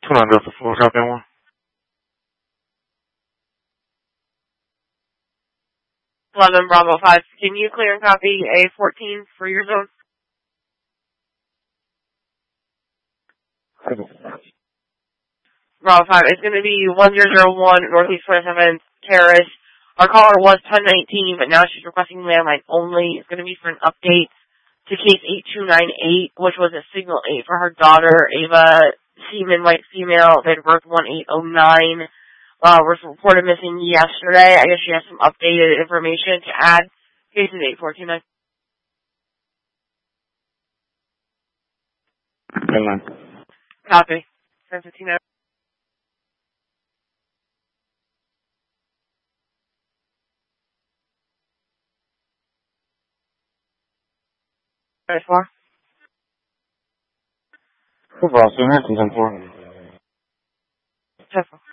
Come on, Delta 4, copy that one. 11 Bravo 5. Can you clear and copy A14 for your zone? Bravo 5. It's going to be 1001 Northeast 27th Terrace. Our caller was 1019, but now she's requesting landline only. It's going to be for an update to case 8298, which was a signal 8 for her daughter, Ava Seaman, white female, date of birth 1809. Was reported missing yesterday. I guess she has some updated information to add. Case is 8429. Copy. 1015. Very far. Football, so that's 10-4. 10-4.